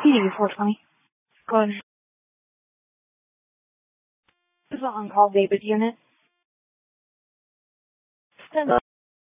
PDU 420. Go ahead. This is an on-call David unit. Stand